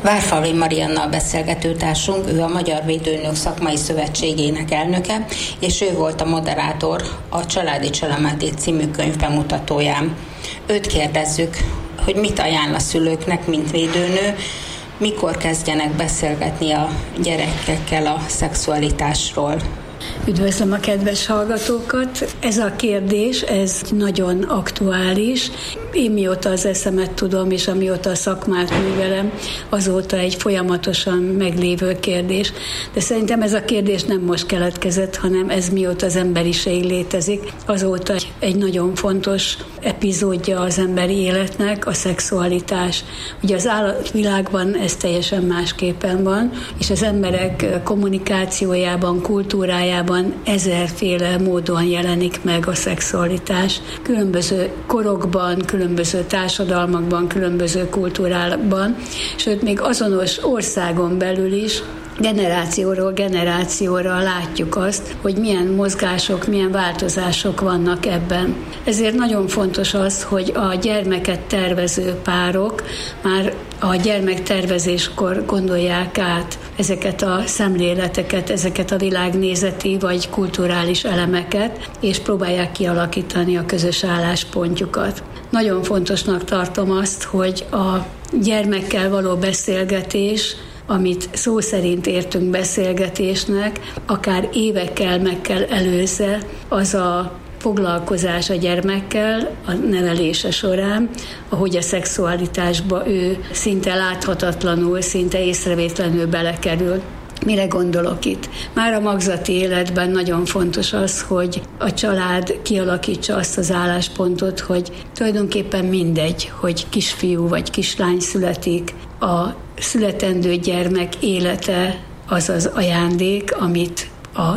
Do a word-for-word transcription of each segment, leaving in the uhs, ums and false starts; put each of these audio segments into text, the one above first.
Várfalvi Mariannal beszélgető társunk, ő a Magyar Védőnők Szakmai Szövetségének elnöke, és ő volt a moderátor a Családi Csalamátét című könyv bemutatóján. Őt kérdezzük, hogy mit ajánl a szülőknek, mint védőnő, mikor kezdjenek beszélgetni a gyerekekkel a szexualitásról. Üdvözlöm a kedves hallgatókat! Ez a kérdés, ez nagyon aktuális. Én mióta az eszemet tudom, és amióta a szakmát művelem, azóta egy folyamatosan meglévő kérdés. De szerintem ez a kérdés nem most keletkezett, hanem ez mióta az emberiség létezik. Azóta egy nagyon fontos epizódja az emberi életnek a szexualitás. Ugye az állatvilágban ez teljesen másképpen van, és az emberek kommunikációjában, kultúrájában ezerféle módon jelenik meg a szexualitás. Különböző korokban, különböző társadalmakban, különböző kultúrákban, sőt még azonos országon belül is generációról generációra látjuk azt, hogy milyen mozgások, milyen változások vannak ebben. Ezért nagyon fontos az, hogy a gyermeket tervező párok már a gyermektervezéskor gondolják át ezeket a szemléleteket, ezeket a világnézeti vagy kulturális elemeket, és próbálják kialakítani a közös álláspontjukat. Nagyon fontosnak tartom azt, hogy a gyermekkel való beszélgetés, amit szó szerint értünk beszélgetésnek, akár évekkel meg kell előzze az a foglalkozás a gyermekkel a nevelése során, ahogy a szexualitásba ő szinte láthatatlanul, szinte észrevétlenül belekerül. Mire gondolok itt? Már a magzati életben nagyon fontos az, hogy a család kialakítsa azt az álláspontot, hogy tulajdonképpen mindegy, hogy kisfiú vagy kislány születik, a születendő gyermek élete az az ajándék, amit a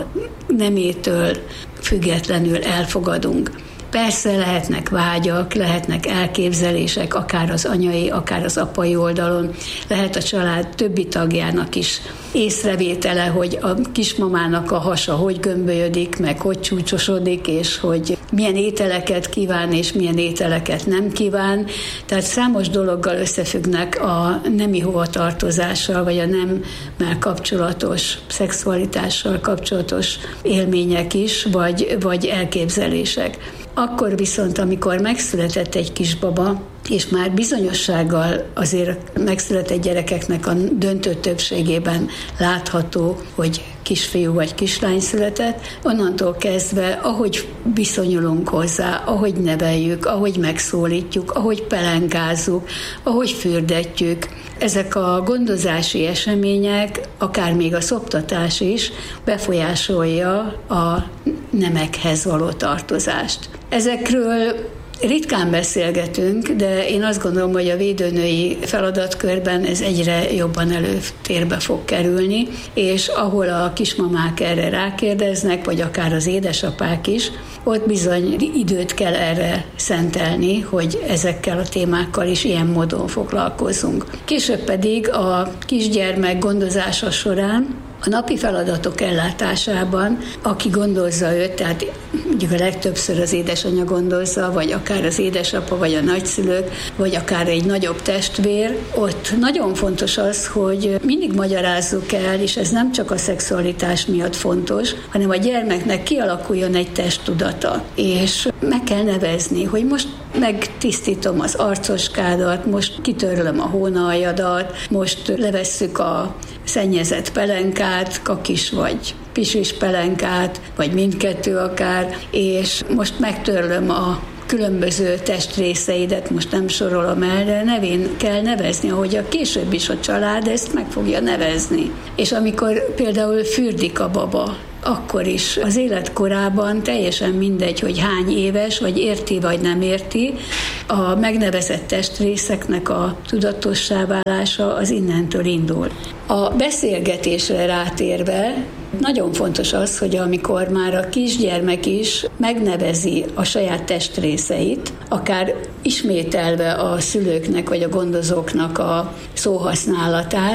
nemétől függetlenül elfogadunk. Persze lehetnek vágyak, lehetnek elképzelések, akár az anyai, akár az apai oldalon. Lehet a család többi tagjának is észrevétele, hogy a kismamának a hasa hogy gömbölyödik, meg hogy csúcsosodik, és hogy milyen ételeket kíván, és milyen ételeket nem kíván. Tehát számos dologgal összefüggnek a nemi hovatartozással, vagy a nemmel kapcsolatos, szexualitással kapcsolatos élmények is, vagy, vagy elképzelések. Akkor viszont, amikor megszületett egy kisbaba, és már bizonyossággal azért megszületett gyerekeknek a döntő többségében látható, hogy kisfiú vagy kislány született, onnantól kezdve, ahogy viszonyulunk hozzá, ahogy neveljük, ahogy megszólítjuk, ahogy pelenkázzuk, ahogy fürdetjük, ezek a gondozási események, akár még a szoptatás is befolyásolja a nemekhez való tartozást. Ezekről ritkán beszélgetünk, de én azt gondolom, hogy a védőnői feladatkörben ez egyre jobban előtérbe fog kerülni, és ahol a kismamák erre rákérdeznek, vagy akár az édesapák is, ott bizony időt kell erre szentelni, hogy ezekkel a témákkal is ilyen módon foglalkozunk. Később pedig a kisgyermek gondozása során a napi feladatok ellátásában, aki gondozza őt, tehát mondjuk a legtöbbször az édesanyja gondozza, vagy akár az édesapa, vagy a nagyszülők, vagy akár egy nagyobb testvér, ott nagyon fontos az, hogy mindig magyarázzuk el, és ez nem csak a szexualitás miatt fontos, hanem a gyermeknek kialakuljon egy testtudata, és meg kell nevezni, hogy most megtisztítom az arcoskádat, most kitörlöm a hónaljadat, most levesszük a szennyezett pelenkát, kakis vagy pisis pelenkát, vagy mindkettő akár, és most megtörlöm a különböző testrészeidet, most nem sorolom el, de nevén kell nevezni, ahogy a később is a család ezt meg fogja nevezni. És amikor például fürdik a baba, akkor is az életkorában teljesen mindegy, hogy hány éves, vagy érti, vagy nem érti, a megnevezett testrészeknek a tudatossá válása az innentől indul. A beszélgetésre rátérve nagyon fontos az, hogy amikor már a kisgyermek is megnevezi a saját testrészeit, akár ismételve a szülőknek vagy a gondozóknak a szóhasználatát,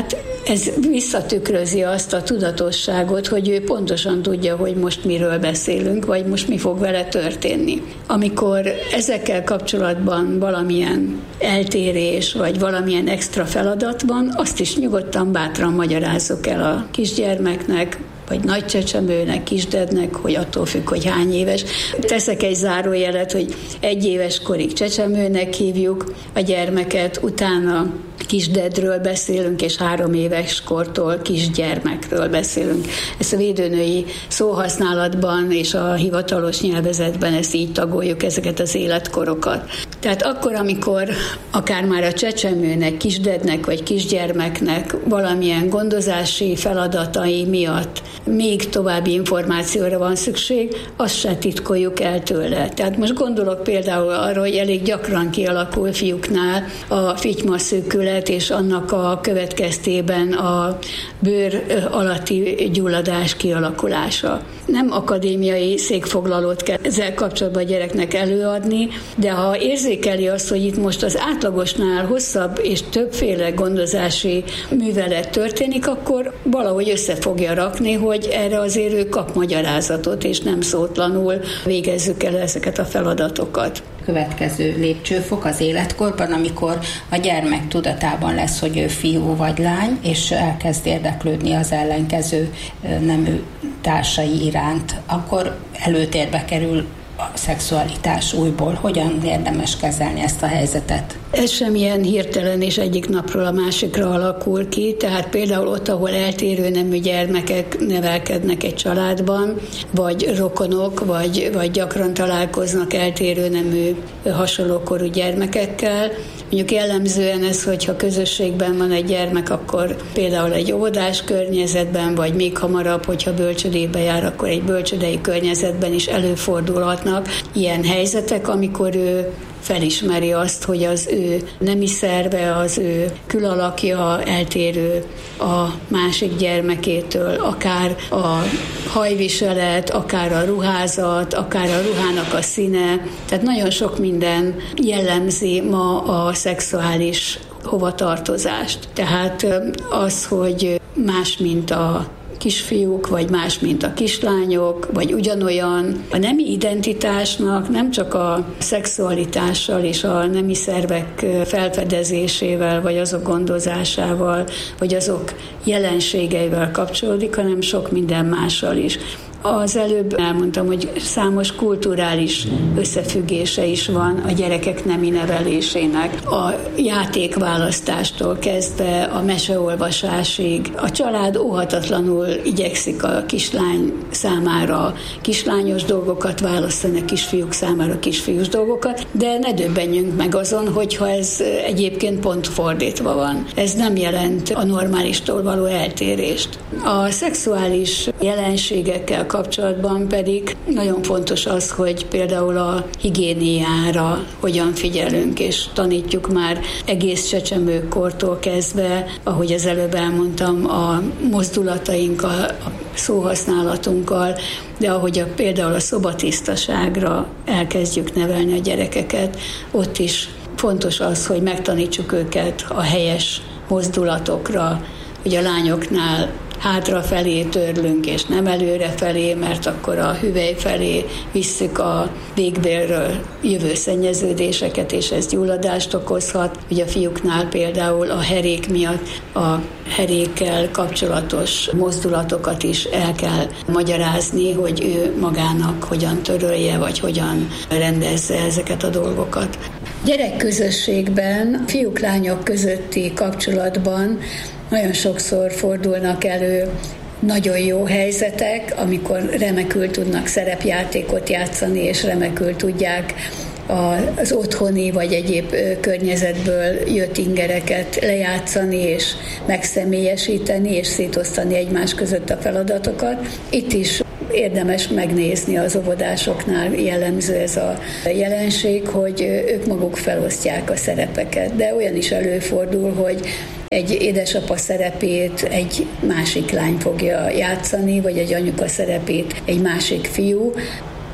ez visszatükrözi azt a tudatosságot, hogy ő pontosan tudja, hogy most miről beszélünk, vagy most mi fog vele történni. Amikor ezekkel kapcsolatban valamilyen eltérés, vagy valamilyen extra feladat van, azt is nyugodtan, bátran magyarázzuk el a kisgyermeknek, vagy nagy csecsemőnek, kisdednek, hogy attól függ, hogy hány éves. Teszek egy zárójelet, hogy egy éves korig csecsemőnek hívjuk a gyermeket, utána kisdedről beszélünk, és három éves kortól kisgyermekről beszélünk. Ezt a védőnői szóhasználatban és a hivatalos nyelvezetben ezt így tagoljuk, ezeket az életkorokat. Tehát akkor, amikor akár már a csecsemőnek, kisdednek vagy kisgyermeknek valamilyen gondozási feladatai miatt még további információra van szükség, azt se titkoljuk el tőle. Tehát most gondolok például arra, hogy elég gyakran kialakul fiúknál a fitymaszűkület, és annak a következtében a bőr alatti gyulladás kialakulása. Nem akadémiai székfoglalót kell ezzel kapcsolatban a gyereknek előadni, de ha érzékeli azt, hogy itt most az átlagosnál hosszabb és többféle gondozási művelet történik, akkor valahogy össze fogja rakni, hogy erre azért ő kap magyarázatot, és nem szótlanul végezzük el ezeket a feladatokat. Következő lépcsőfok az életkorban, amikor a gyermek tudatában lesz, hogy ő fiú vagy lány, és elkezd érdeklődni az ellenkező nemű társai iránt, akkor előtérbe kerül a szexualitás újból. Hogyan érdemes kezelni ezt a helyzetet? Ez sem ilyen hirtelen és egyik napról a másikra alakul ki, tehát például ott, ahol eltérő nemű gyermekek nevelkednek egy családban, vagy rokonok, vagy, vagy gyakran találkoznak eltérő nemű hasonlókorú gyermekekkel. Mondjuk jellemzően ez, hogyha közösségben van egy gyermek, akkor például egy óvodás környezetben, vagy még hamarabb, hogyha bölcsödébe jár, akkor egy bölcsödei környezetben is előfordulhatnak ilyen helyzetek, amikor ő felismeri azt, hogy az ő nemi szerve, az ő külalakja eltérő a másik gyermekétől, akár a hajviselet, akár a ruházat, akár a ruhának a színe. Tehát nagyon sok minden jellemzi ma a szexuális hovatartozást. Tehát az, hogy más, mint a kisfiúk, vagy más, mint a kislányok, vagy ugyanolyan. A nemi identitásnak nem csak a szexualitással és a nemi szervek felfedezésével, vagy azok gondozásával, vagy azok jelenségeivel kapcsolódik, hanem sok minden mással is. Az előbb elmondtam, hogy számos kulturális összefüggése is van a gyerekek nemi nevelésének. A játékválasztástól kezdve a meseolvasásig. A család óhatatlanul igyekszik a kislány számára kislányos dolgokat választani, a kisfiúk számára kisfiús dolgokat, de ne döbbenjünk meg azon, hogyha ez egyébként pont fordítva van. Ez nem jelent a normálistól való eltérést. A szexuális jelenségekkel kapcsolatban pedig nagyon fontos az, hogy például a higiéniára hogyan figyelünk, és tanítjuk már egész csecsemőkortól kezdve, ahogy az előbb elmondtam, a mozdulatainkkal, a szóhasználatunkkal, de ahogy a, például a szobatisztaságra elkezdjük nevelni a gyerekeket, ott is fontos az, hogy megtanítsuk őket a helyes mozdulatokra, hogy a lányoknál hátrafelé törlünk, és nem előrefelé, mert akkor a hüvely felé visszük a végbélről jövő szennyeződéseket, és ez gyulladást okozhat. Ugye a fiúknál például a herék miatt a herékkel kapcsolatos mozdulatokat is el kell magyarázni, hogy ő magának hogyan törölje, vagy hogyan rendezze ezeket a dolgokat. Gyerekközösségben, fiúk-lányok közötti kapcsolatban nagyon sokszor fordulnak elő nagyon jó helyzetek, amikor remekül tudnak szerepjátékot játszani, és remekül tudják az otthoni vagy egyéb környezetből jött ingereket lejátszani, és megszemélyesíteni, és szétosztani egymás között a feladatokat. Itt is érdemes megnézni az óvodásoknál, jellemző ez a jelenség, hogy ők maguk felosztják a szerepeket, de olyan is előfordul, hogy egy édesapa szerepét egy másik lány fogja játszani, vagy egy anyuka szerepét egy másik fiú.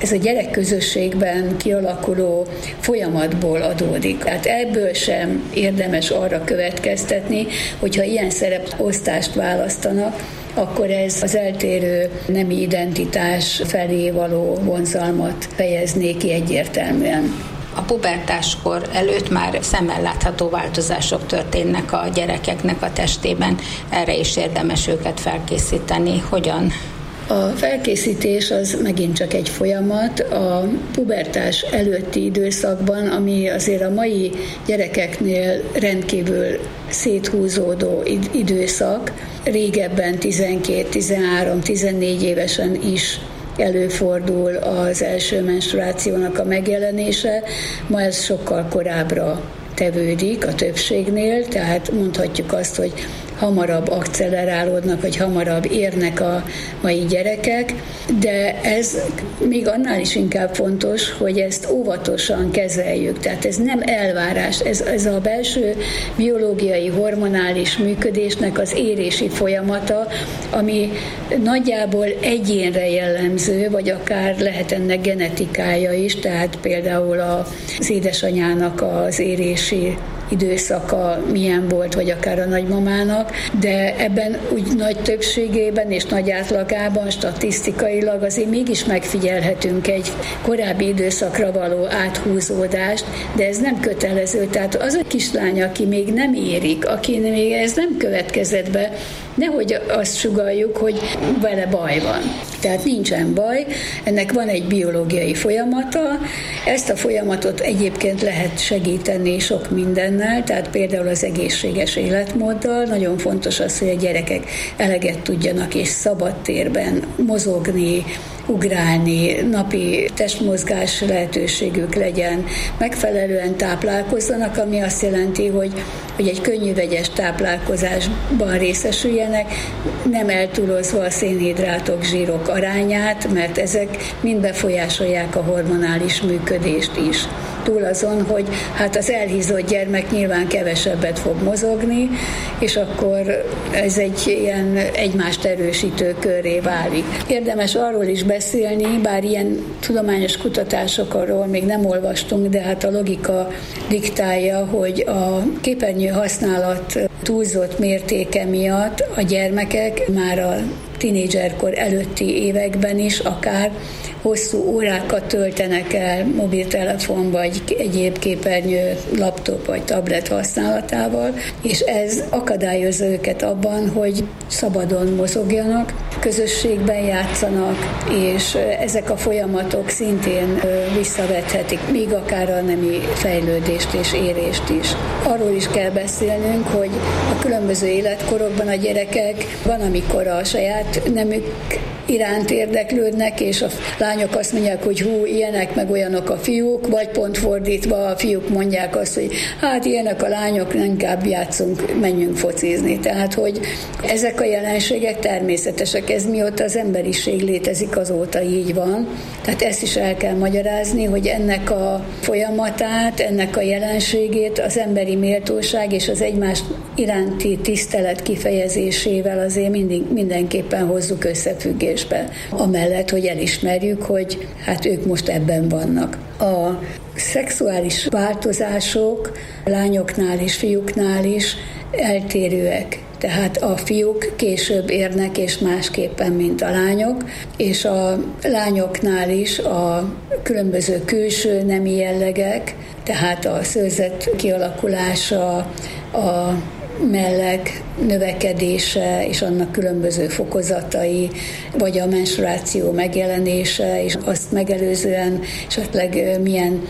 ez a gyerekközösségben kialakuló folyamatból adódik. Tehát ebből sem érdemes arra következtetni, hogyha ilyen szereposztást választanak, akkor ez az eltérő nemi identitás felé való vonzalmat fejezné ki egyértelműen. A pubertáskor előtt már szemmel látható változások történnek a gyerekeknek a testében. Erre is érdemes őket felkészíteni. Hogyan? A felkészítés az megint csak egy folyamat. A pubertás előtti időszakban, ami azért a mai gyerekeknél rendkívül széthúzódó időszak, régebben tizenkét, tizenhárom, tizennégy évesen is előfordul az első menstruációnak a megjelenése, ma ez sokkal korábbra tevődik a többségnél, tehát mondhatjuk azt, hogy hamarabb akcelerálódnak, vagy hamarabb érnek a mai gyerekek, de ez még annál is inkább fontos, hogy ezt óvatosan kezeljük. Tehát ez nem elvárás, ez, ez a belső biológiai, hormonális működésnek az érési folyamata, ami nagyjából egyénre jellemző, vagy akár lehet ennek genetikája is, tehát például az édesanyának az érési időszaka milyen volt, vagy akár a nagymamának, de ebben úgy nagy többségében és nagy átlagában statisztikailag azért mégis megfigyelhetünk egy korábbi időszakra való áthúzódást, de ez nem kötelező. Tehát az a kislány, aki még nem érik, aki még ez nem következett be, nehogy azt sugalljuk, hogy vele baj van. Tehát nincsen baj, ennek van egy biológiai folyamata, ezt a folyamatot egyébként lehet segíteni sok mindennel, tehát például az egészséges életmóddal. Nagyon fontos az, hogy a gyerekek eleget tudjanak és szabad térben mozogni, ugrálni, napi testmozgás lehetőségük legyen, megfelelően táplálkozzanak, ami azt jelenti, hogy, hogy egy könnyű vegyes táplálkozásban részesüljenek, nem eltúlozva a szénhidrátok, zsírok arányát, mert ezek mind befolyásolják a hormonális működést is. Túl azon, hogy hát az elhízott gyermek nyilván kevesebbet fog mozogni, és akkor ez egy ilyen egymást erősítő körré válik. Érdemes arról is beszélni, bár ilyen tudományos kutatásokról még nem olvastunk, de hát a logika diktálja, hogy a képernyő használat túlzott mértéke miatt a gyermekek már a tínédzserkor előtti években is akár hosszú órákat töltenek el mobiltelefon vagy egyéb képernyő, laptop vagy tablet használatával, és ez akadályozza őket abban, hogy szabadon mozogjanak, közösségben játszanak, és ezek a folyamatok szintén visszavethetik, még akár a nemi fejlődést és érést is. Arról is kell beszélnünk, hogy a különböző életkorokban a gyerekek van, amikor a saját nemük iránt érdeklődnek, és a lányok azt mondják, hogy hú, ilyenek, meg olyanok a fiúk, vagy pont fordítva a fiúk mondják azt, hogy hát ilyenek a lányok, inkább játszunk, menjünk focizni. Tehát, hogy ezek a jelenségek természetesek, ez mióta az emberiség létezik, azóta így van. Tehát ezt is el kell magyarázni, hogy ennek a folyamatát, ennek a jelenségét az emberi méltóság és az egymás iránti tisztelet kifejezésével azért mindig, mindenképpen hozzuk összefüggésbe. Amellett, hogy elismerjük, hogy hát ők most ebben vannak. A szexuális változások lányoknál és fiúknál is eltérőek. Tehát a fiúk később érnek, és másképpen, mint a lányok, és a lányoknál is a különböző külső nemi jellegek, tehát a szőrzet kialakulása, a mellek növekedése és annak különböző fokozatai, vagy a menstruáció megjelenése, és azt megelőzően esetleg milyen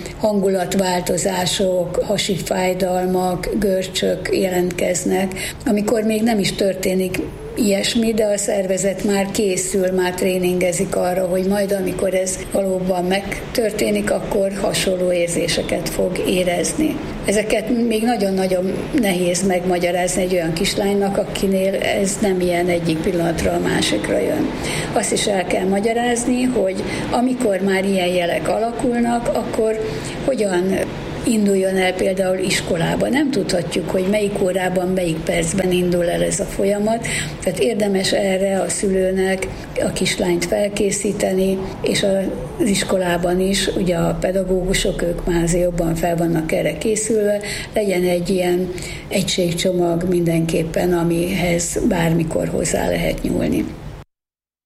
hangulatváltozások, hasi fájdalmak, görcsök jelentkeznek, amikor még nem is történik ilyesmi, de a szervezet már készül, már tréningezik arra, hogy majd amikor ez valóban megtörténik, akkor hasonló érzéseket fog érezni. Ezeket még nagyon-nagyon nehéz megmagyarázni egy olyan kislánynak, akinél ez nem ilyen egyik pillanatra a másikra jön. Azt is el kell magyarázni, hogy amikor már ilyen jelek alakulnak, akkor hogyan induljon el például iskolában. Nem tudhatjuk, hogy melyik órában, melyik percben indul el ez a folyamat, tehát érdemes erre a szülőnek a kislányt felkészíteni, és az iskolában is, ugye a pedagógusok, ők már azért jobban fel vannak erre készülve, legyen egy ilyen egységcsomag mindenképpen, amihez bármikor hozzá lehet nyúlni.